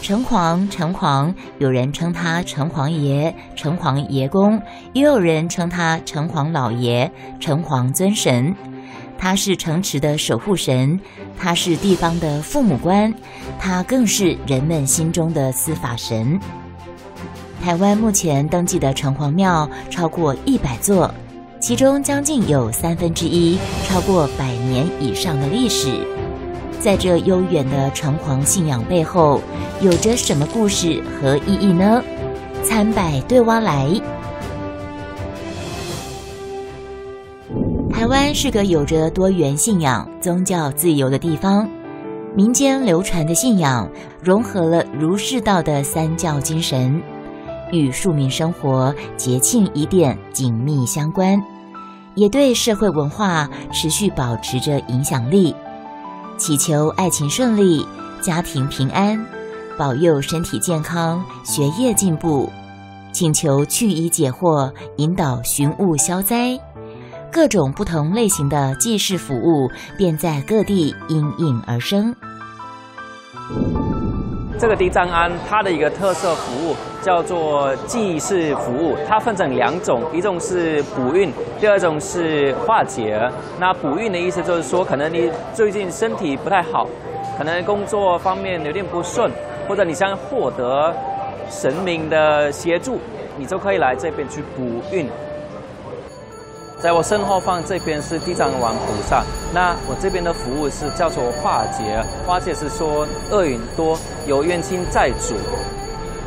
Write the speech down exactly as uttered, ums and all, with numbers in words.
城隍，城隍，有人称他城隍爷、城隍爷公，也有人称他城隍老爷、城隍尊神。他是城池的守护神，他是地方的父母官，他更是人们心中的司法神。台湾目前登记的城隍庙超过一百座，其中将近有三分之一超过百年以上的历史。在这悠远的城隍信仰背后，有着什么故事和意义呢？参百对挖来。台湾是个有着多元信仰、宗教自由的地方，民间流传的信仰融合了儒释道的三教精神，与庶民生活、节庆仪典紧密相关，也对社会文化持续保持着影响力。祈求爱情顺利、家庭平安，保佑身体健康、学业进步，请求去疑解惑，引导寻物消灾。各种不同类型的祭祀服务便在各地应运而生。 这个地藏庵它的一个特色服务叫做祭祀服务，它分成两种，一种是补运，第二种是化解。那补运的意思就是说，可能你最近身体不太好，可能工作方面有点不顺，或者你想获得神明的协助，你就可以来这边去补运。在我身后方这边是地藏王菩萨，那我这边的服务是叫做化解。化解是说恶运多，有冤亲债主，